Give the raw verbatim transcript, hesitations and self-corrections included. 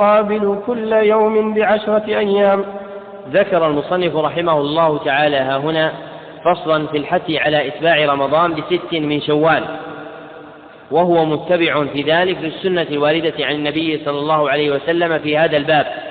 قابل كل يوم بعشرة أيام. ذكر المصنف رحمه الله تعالى ها هنا فصلا في الحث على إتباع رمضان بست من شوال، وهو متبع في ذلك للسنة الواردة عن النبي صلى الله عليه وسلم في هذا الباب.